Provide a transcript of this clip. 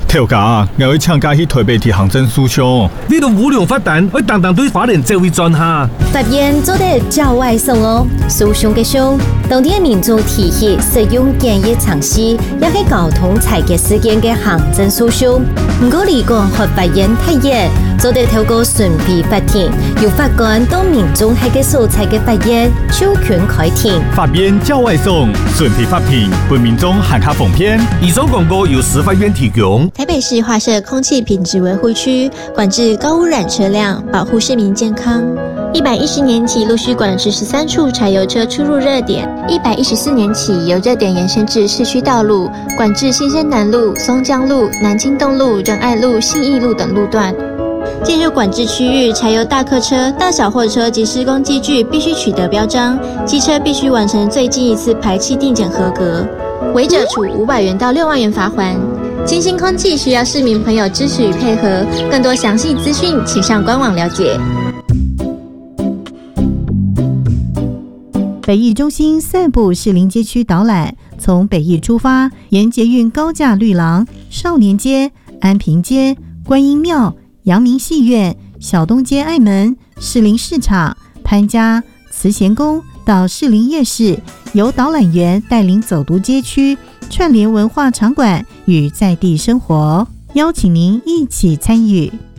跳架，我要请假去台北去行政诉讼。 你都无良发蛋，我当对法院这位专下。 法院做得较外送哦，诉讼嘅凶，当地民众提起使用简易程序，也係交通裁决事件嘅行政诉讼。不過如果和法院太嚴，做得透過順皮法庭，由法官到民眾喺嘅所在嘅法院授權開庭。 法院較外送，順皮法庭，本民眾限卡奉騙。 以上廣告由司法院提供。 台北市劃設空氣品質維護區，管制高污染車輛，保護市民健康。110年起陸續管制13處柴油車出入熱點，114年起由熱點延伸至市區道路，管制新生南路、松江路、南京東路、仁愛路、信義路等路段。進入管制區域，柴油大客車、大小貨車及施工機具必須取得標章，機車必須完成最近一次排氣定檢合格，違者處500元到6萬元罰鍰。清新空氣需要市民朋友支持與配合，更多詳細資訊請上官網了解。 北藝中心散步士林街區導覽，從北藝出發，沿捷運高架綠廊、少年街、安平街、觀音廟、陽明戲院、小東街愛門、士林市場、潘家、慈賢宮到士林夜市，由導覽員帶領走讀街區，串聯文化場館與在地生活，邀請您一起參與。